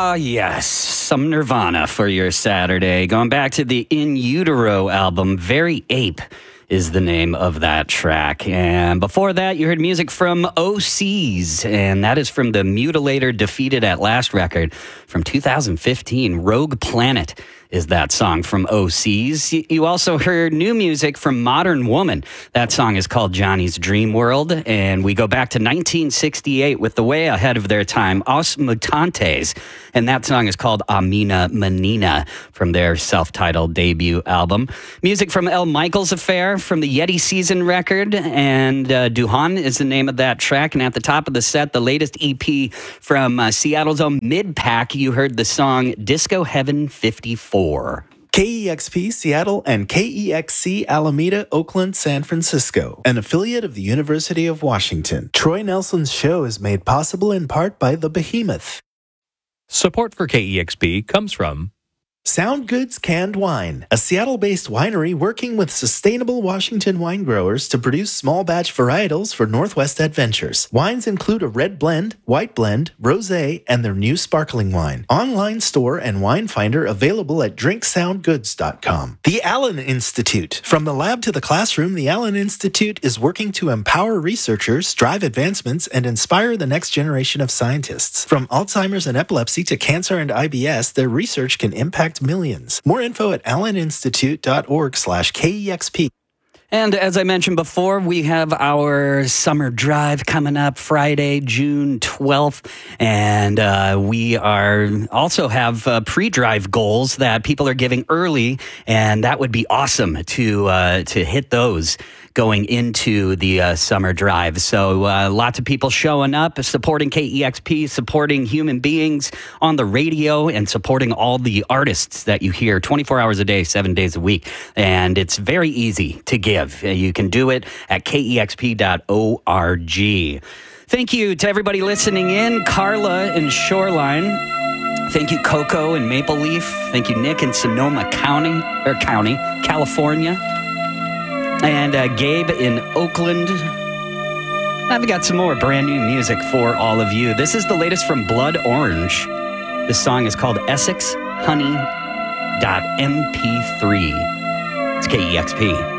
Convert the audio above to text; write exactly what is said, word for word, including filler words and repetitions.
Ah, yes, some Nirvana for your Saturday. Going back to the In Utero album, Very Ape is the name of that track. And before that, you heard music from O Cs, and that is from the Mutilator Defeated at Last record from two thousand fifteen. Rogue Planet is that song from O Cs. You also heard new music from Modern Woman. That song is called Johnny's Dream World, and we go back to nineteen sixty-eight with the way ahead of their time, Os Mutantes, and that song is called Amina Menina from their self-titled debut album. Music from El Michaels Affair from the Yeti Season record, and uh, Duhan is the name of that track. And at the top of the set, the latest E P from uh, Seattle's own Mid-Pack, you heard the song Disco Heaven fifty-four. K E X P Seattle and K E X C Alameda, Oakland, San Francisco, an affiliate of the University of Washington. Troy Nelson's show is made possible in part by The Behemoth. Support for K E X P comes from Sound Goods Canned Wine, a Seattle-based winery working with sustainable Washington wine growers to produce small batch varietals for Northwest Adventures. Wines include a red blend, white blend, rosé, and their new sparkling wine. Online store and wine finder available at drink sound goods dot com. The Allen Institute. From the lab to the classroom, the Allen Institute is working to empower researchers, drive advancements, and inspire the next generation of scientists. From Alzheimer's and epilepsy to cancer and I B S, their research can impact millions. More info at allen institute dot org slash K E X P. And as I mentioned before, we have our summer drive coming up Friday, June twelfth. And uh, we are also have uh, pre-drive goals that people are giving early. And that would be awesome to uh, to hit those going into the uh, summer drive. So uh, lots of people showing up, supporting K E X P, supporting human beings on the radio, and supporting all the artists that you hear twenty-four hours a day, seven days a week. And it's very easy to give. You can do it at K E X P dot org. Thank you to everybody listening in. Carla in Shoreline. Thank you, Coco in Maple Leaf. Thank you, Nick in Sonoma County, or County, California. And uh, Gabe in Oakland. I've got some more brand new music for all of you. This is the latest from Blood Orange. This song is called Essex Honey M P three. It's K E X P.